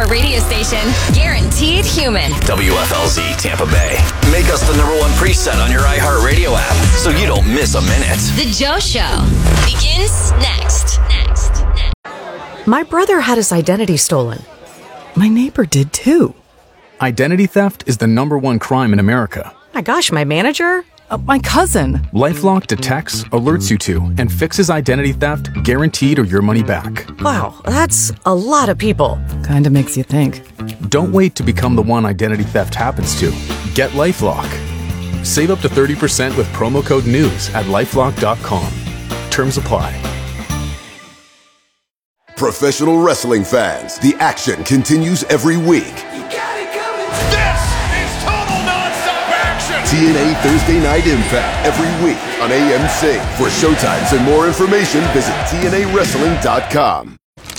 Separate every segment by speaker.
Speaker 1: iHeart radio station. Guaranteed human.
Speaker 2: WFLZ Tampa Bay. Make us the #1 preset on your iHeart radio app so you don't miss a minute.
Speaker 1: The Joe Show begins next.
Speaker 3: My brother had his identity stolen. My neighbor did too.
Speaker 4: Identity theft is the #1 crime in America.
Speaker 3: My gosh, my manager?
Speaker 5: My cousin.
Speaker 4: LifeLock detects, alerts you to, and fixes identity theft guaranteed or your money back.
Speaker 3: Wow, that's a lot of people.
Speaker 5: Kinda makes you think.
Speaker 4: Don't wait to become the one identity theft happens to. Get LifeLock. Save up to 30% with promo code NEWS at LifeLock.com. Terms apply.
Speaker 6: Professional wrestling fans, the action continues every week. TNA Thursday Night Impact every week on AMC. For showtimes and more information, visit TNAWrestling.com.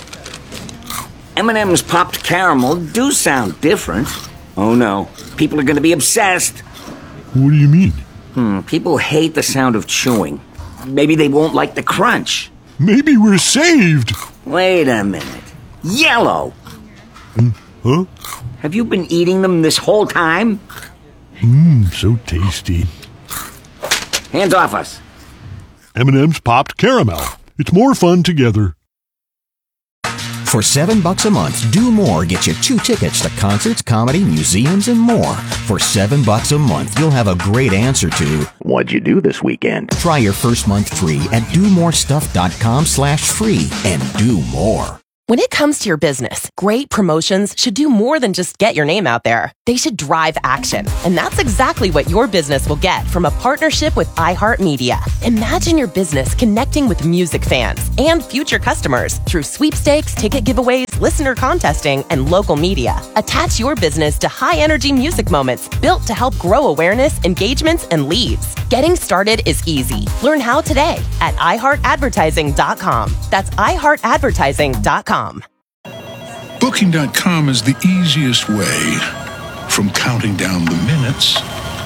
Speaker 7: M&M's popped caramel do sound different. Oh no, people are going to be obsessed.
Speaker 8: What do you mean?
Speaker 7: People hate the sound of chewing. Maybe they won't like the crunch.
Speaker 8: Maybe we're saved.
Speaker 7: Wait a minute. Yellow!
Speaker 8: Huh?
Speaker 7: Have you been eating them this whole time?
Speaker 8: So tasty.
Speaker 7: Hands off us.
Speaker 8: M&M's popped caramel. It's more fun together.
Speaker 9: For $7 a month, Do More gets you 2 tickets to concerts, comedy, museums, and more. For $7 a month, you'll have a great answer to
Speaker 10: what'd you do this weekend?
Speaker 9: Try your first month free at domorestuff.com/free and do more.
Speaker 11: When it comes to your business, great promotions should do more than just get your name out there. They should drive action. And that's exactly what your business will get from a partnership with iHeartMedia. Imagine your business connecting with music fans and future customers through sweepstakes, ticket giveaways, listener contesting, and local media. Attach your business to high-energy music moments built to help grow awareness, engagements, and leads. Getting started is easy. Learn how today at iHeartAdvertising.com. That's iHeartAdvertising.com.
Speaker 12: Booking.com is the easiest way from counting down the minutes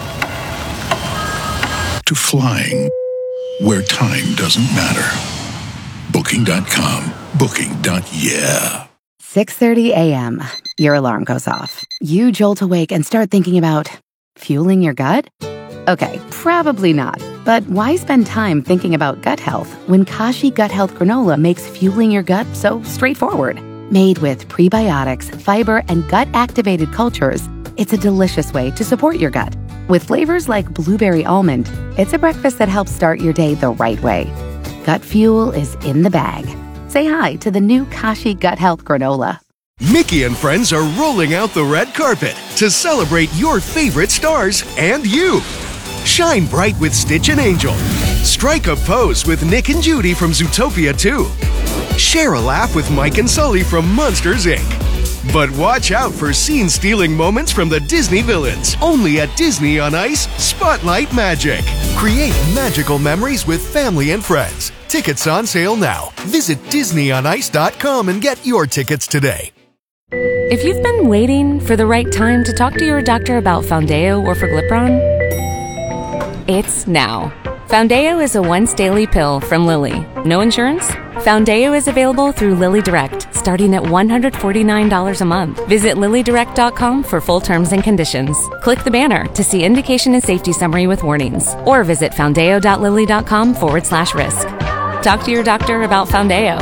Speaker 12: to flying where time doesn't matter. Booking.com. Booking.yeah.
Speaker 13: 6:30 a.m. Your alarm goes off. You jolt awake and start thinking about fueling your gut? Okay, probably not. But why spend time thinking about gut health when Kashi Gut Health Granola makes fueling your gut so straightforward? Made with prebiotics, fiber, and gut-activated cultures, it's a delicious way to support your gut. With flavors like blueberry almond, it's a breakfast that helps start your day the right way. Gut fuel is in the bag. Say hi to the new Kashi Gut Health Granola.
Speaker 14: Mickey and friends are rolling out the red carpet to celebrate your favorite stars and you. Shine bright with Stitch and Angel. Strike a pose with Nick and Judy from Zootopia 2. Share a laugh with Mike and Sully from Monsters, Inc. But watch out for scene-stealing moments from the Disney villains. Only at Disney on Ice, Spotlight Magic. Create magical memories with family and friends. Tickets on sale now. Visit DisneyOnIce.com and get your tickets today.
Speaker 15: If you've been waiting for the right time to talk to your doctor about Foundayo or Forglipron, it's now. Foundayo is a once-daily pill from Lilly. No insurance? Foundayo is available through Lilly Direct, starting at $149 a month. Visit LillyDirect.com for full terms and conditions. Click the banner to see indication and safety summary with warnings, or visit foundayo.lilly.com/risk. Talk to your doctor about Foundayo.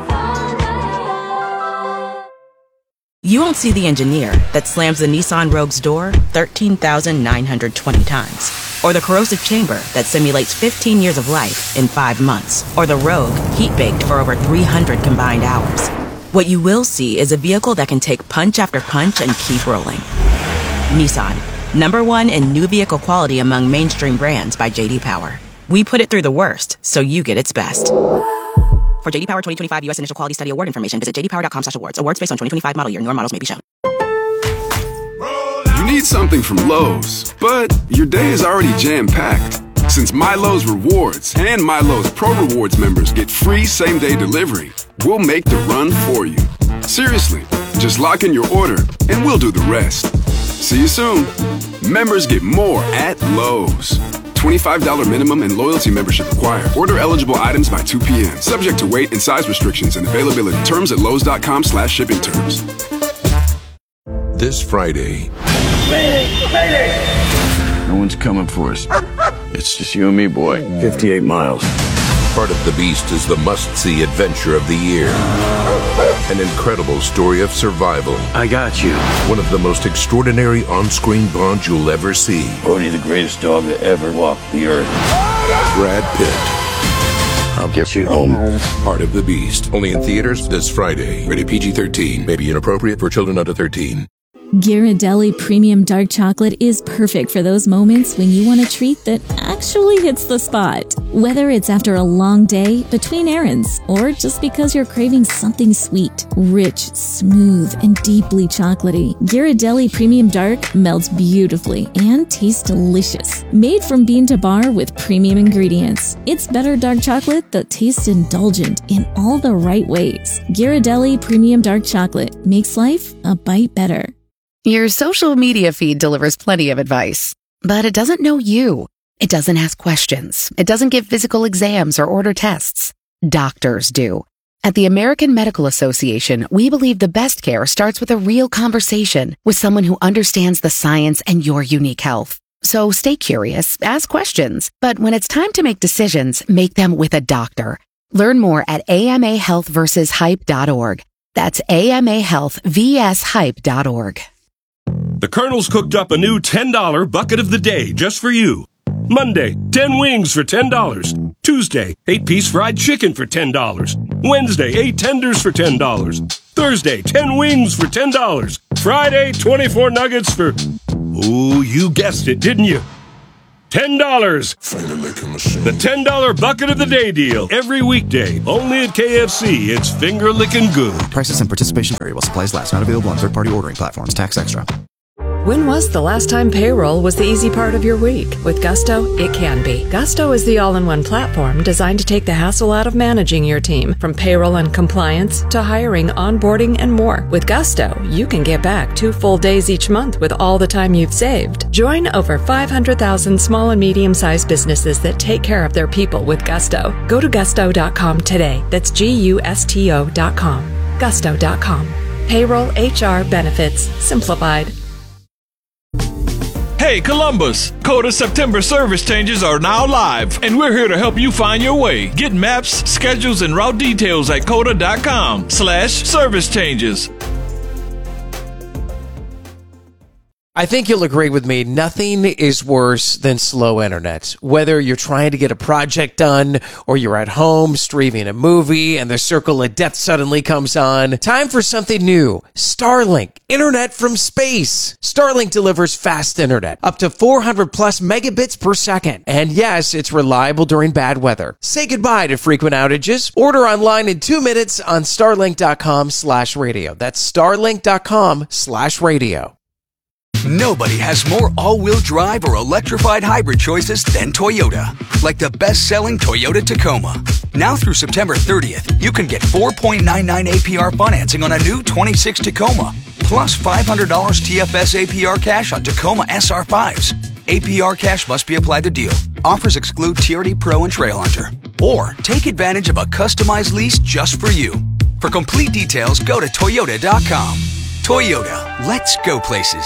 Speaker 16: You won't see the engineer that slams the Nissan Rogue's door 13,920 times. Or the corrosive chamber that simulates 15 years of life in 5 months. Or the Rogue heat-baked for over 300 combined hours. What you will see is a vehicle that can take punch after punch and keep rolling. Nissan, #1 in new vehicle quality among mainstream brands by J.D. Power. We put it through the worst, so you get its best. For J.D. Power 2025 U.S. Initial Quality Study Award information, visit jdpower.com/awards. Awards based on 2025 model year. Newer models may be shown.
Speaker 17: You need something from Lowe's, but your day is already jam-packed. Since MyLowe's Rewards and MyLowe's Pro Rewards members get free same-day delivery, we'll make the run for you. Seriously, just lock in your order and we'll do the rest. See you soon. Members get more at Lowe's. $25 minimum and loyalty membership required. Order eligible items by 2 p.m. Subject to weight and size restrictions and availability. Terms at Lowe's.com/shipping terms.
Speaker 10: this Friday.
Speaker 18: No one's coming for us. It's just you and me, boy. 58 miles.
Speaker 10: Part of the Beast is the must-see adventure of the year. An incredible story of survival.
Speaker 18: I got you.
Speaker 10: One of the most extraordinary on-screen bonds you'll ever see.
Speaker 18: Bodhi, the greatest dog that ever walked the earth.
Speaker 10: Brad Pitt.
Speaker 18: I'll get you home.
Speaker 10: Part of the Beast. Only in theaters this Friday. Rated PG-13. May be inappropriate for children under 13.
Speaker 19: Ghirardelli Premium Dark Chocolate is perfect for those moments when you want a treat that actually hits the spot. Whether it's after a long day, between errands, or just because you're craving something sweet, rich, smooth, and deeply chocolatey, Ghirardelli Premium Dark melts beautifully and tastes delicious. Made from bean to bar with premium ingredients, it's better dark chocolate that tastes indulgent in all the right ways. Ghirardelli Premium Dark Chocolate makes life a bite better.
Speaker 13: Your social media feed delivers plenty of advice, but it doesn't know you. It doesn't ask questions. It doesn't give physical exams or order tests. Doctors do. At the American Medical Association, we believe the best care starts with a real conversation with someone who understands the science and your unique health. So stay curious, ask questions, but when it's time to make decisions, make them with a doctor. Learn more at amahealthversushype.org. That's amahealthvshype.org.
Speaker 20: The Colonel's cooked up a new $10 bucket of the day just for you. Monday, 10 wings for $10. Tuesday, 8-piece fried chicken for $10. Wednesday, 8 tenders for $10. Thursday, 10 wings for $10. Friday, 24 nuggets for... Ooh, you guessed it, didn't you? $10. The $10 bucket of the day deal. Every weekday. Only at KFC. It's finger-licking good.
Speaker 21: Prices and participation variable. Supplies last. Not available on third-party ordering platforms. Tax extra.
Speaker 3: When was the last time payroll was the easy part of your week? With Gusto, it can be. Gusto is the all-in-one platform designed to take the hassle out of managing your team, from payroll and compliance to hiring, onboarding, and more. With Gusto, you can get back 2 full days each month with all the time you've saved. Join over 500,000 small and medium-sized businesses that take care of their people with Gusto. Go to gusto.com today. That's GUSTO.com. Gusto.com. Payroll, HR, benefits, simplified.
Speaker 22: Hey Columbus, Coda September service changes are now live, and we're here to help you find your way. Get maps, schedules, and route details at coda.com/service changes.
Speaker 23: I think you'll agree with me, nothing is worse than slow internet. Whether you're trying to get a project done or you're at home streaming a movie and the circle of death suddenly comes on, time for something new. Starlink, internet from space. Starlink delivers fast internet, up to 400 plus megabits per second. And yes, it's reliable during bad weather. Say goodbye to frequent outages. Order online in 2 minutes on starlink.com/radio. That's starlink.com/radio.
Speaker 24: Nobody has more all-wheel drive or electrified hybrid choices than Toyota. Like the best-selling Toyota Tacoma. Now through September 30th, you can get 4.99 APR financing on a new 26 Tacoma, plus $500 TFS APR cash on Tacoma SR5s. APR cash must be applied to deal. Offers exclude TRD Pro and Trail Hunter. Or take advantage of a customized lease just for you. For complete details, go to Toyota.com. Toyota, let's go places.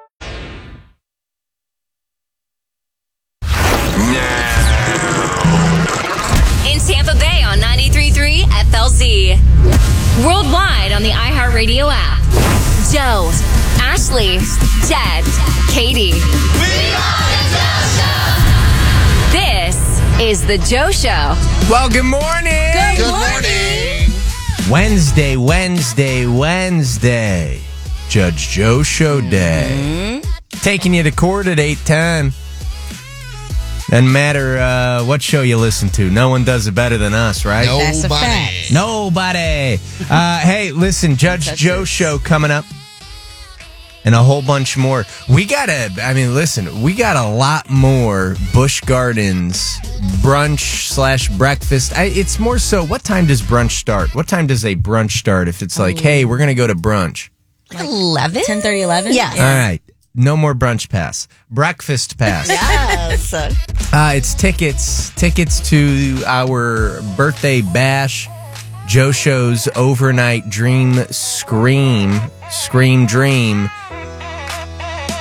Speaker 1: In Tampa Bay on 93.3 FLZ. Worldwide on the iHeartRadio app. Joe, Ashley, Jed, Katie. We are the Joe Show! This is the Joe Show.
Speaker 25: Well, good morning.
Speaker 1: Good morning.
Speaker 25: Wednesday. Judge Joe Show Day. Taking you to court at 8:10. Doesn't matter what show you listen to. No one does it better than us, right? Nobody. Hey, listen, Judge Joe Show coming up. And a whole bunch more. We got a lot more Busch Gardens brunch/breakfast. It's more so, what time does brunch start? What time does a brunch start if it's like, hey, we're going to go to brunch?
Speaker 26: Like 11?
Speaker 27: 10:30, 11?
Speaker 26: Yeah.
Speaker 25: All right. No more brunch pass. Breakfast pass.
Speaker 26: Yes.
Speaker 25: It's tickets to our birthday bash, Joe Show's overnight dream dream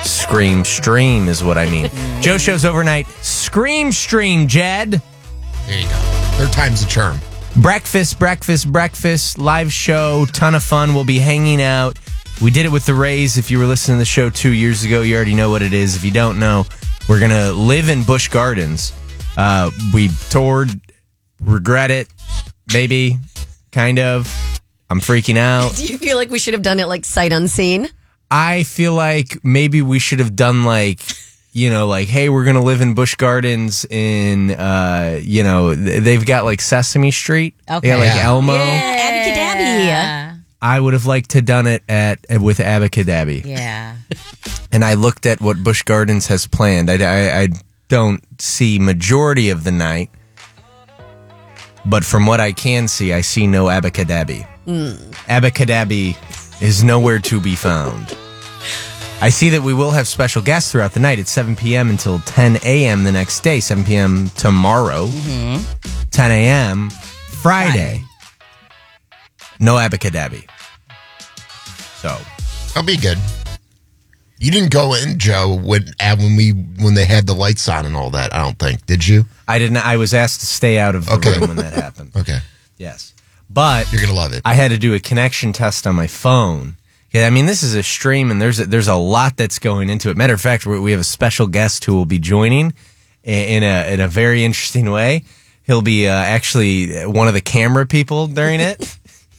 Speaker 25: Scream stream is what I mean. Joe Show's overnight Scream stream, Jed.
Speaker 2: There you go. Third time's the charm.
Speaker 25: Breakfast, live show, ton of fun. We'll be hanging out. We did it with the Rays. If you were listening to the show 2 years ago, you already know what it is. If you don't know, we're going to live in Busch Gardens. We toured, regret it, maybe, kind of. I'm freaking out.
Speaker 4: Do you feel like we should have done it like sight unseen?
Speaker 25: I feel like maybe we should have done like, hey, we're going to live in Busch Gardens in, they've got like Sesame Street.
Speaker 4: Okay.
Speaker 25: They got like Elmo.
Speaker 4: Yeah.
Speaker 25: I would have liked to done it with Abacadabby.
Speaker 4: Yeah.
Speaker 25: And I looked at what Busch Gardens has planned. I don't see majority of the night, but from what I can see, I see no Abacadabby. Abacadabby is nowhere to be found. I see that we will have special guests throughout the night at 7 p.m. until 10 a.m. the next day, 7 p.m. tomorrow, 10 a.m. Friday. No Abacadabby. So
Speaker 2: that'll be good. You didn't go in, Joe, when they had the lights on and all that. I don't think. Did you?
Speaker 25: I didn't. I was asked to stay out of the room when that happened.
Speaker 2: Okay.
Speaker 25: Yes, but
Speaker 2: you're gonna love it.
Speaker 25: I had to do a connection test on my phone. Yeah, I mean, this is a stream, and there's a lot that's going into it. Matter of fact, we have a special guest who will be joining in a very interesting way. He'll be actually one of the camera people during it.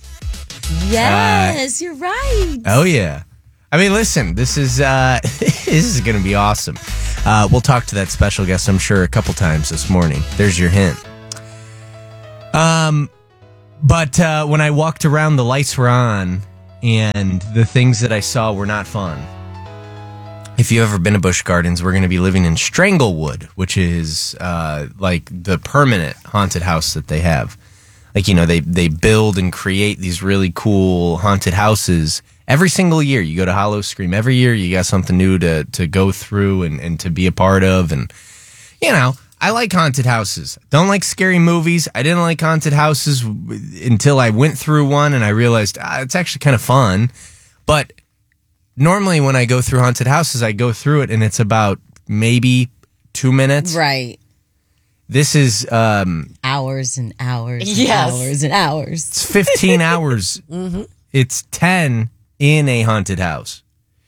Speaker 4: Yes, you're right.
Speaker 25: Oh yeah. I mean, listen, this is this is going to be awesome. We'll talk to that special guest, I'm sure, a couple times this morning. There's your hint. But when I walked around, the lights were on, and the things that I saw were not fun. If you've ever been to Busch Gardens, we're going to be living in Stranglewood, which is like the permanent haunted house that they have. Like, they build and create these really cool haunted houses every single year. You go to Hollow Scream every year. You got something new to go through and to be a part of. And, I like haunted houses. Don't like scary movies. I didn't like haunted houses until I went through one and I realized it's actually kind of fun. But normally when I go through haunted houses, I go through it and it's about maybe 2 minutes.
Speaker 4: Right.
Speaker 25: This is
Speaker 4: hours and hours and hours and hours.
Speaker 25: It's 15 hours.
Speaker 4: Mm-hmm.
Speaker 25: It's 10 in a haunted house.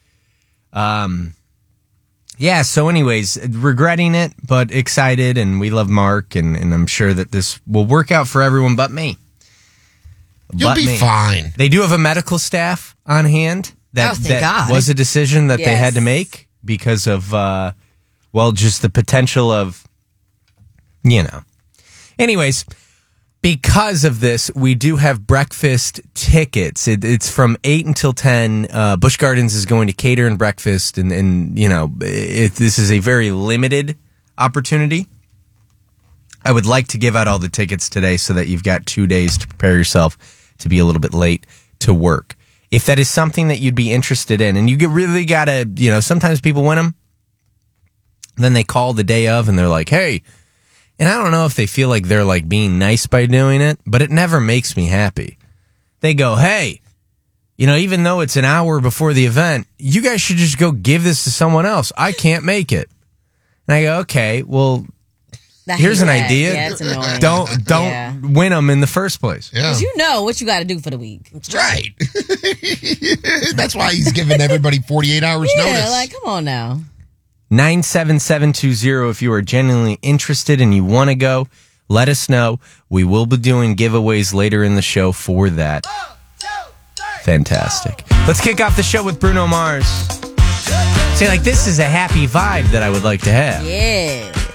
Speaker 25: Yeah, so anyways, regretting it, but excited, and we love Mark, and I'm sure that this will work out for everyone but me.
Speaker 2: You'll be fine.
Speaker 25: They do have a medical staff on hand. That was a decision that they had to make because of, just the potential of, Anyways, because of this, we do have breakfast tickets. It's from 8 until 10. Busch Gardens is going to cater and breakfast, and this is a very limited opportunity. I would like to give out all the tickets today so that you've got 2 days to prepare yourself to be a little bit late to work. If that is something that you'd be interested in, and you really got to, sometimes people win them, then they call the day of and they're like, hey, and I don't know if they feel like they're like being nice by doing it, but it never makes me happy. They go, hey, even though it's an hour before the event, you guys should just go give this to someone else. I can't make it. And I go, okay, well, here's an idea.
Speaker 4: Yeah, it's annoying.
Speaker 25: Don't win them in the first place.
Speaker 2: Yeah.
Speaker 4: Because you know what you got to do for the week.
Speaker 2: That's right. That's why he's giving everybody 48 hours notice.
Speaker 4: Yeah, like, come on now.
Speaker 25: 97720 if you are genuinely interested and you want to go, let us know. We will be doing giveaways later in the show for that. 1, 2, 3. Fantastic. Let's kick off the show with Bruno Mars. Say, this is a happy vibe that I would like to have.
Speaker 4: Yeah.